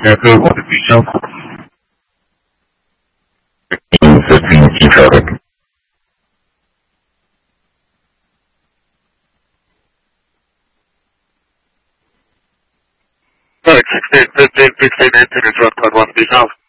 good. What did you show? 15, keep traffic. Correct, 16, 15, 16, 18 is road code 1B South.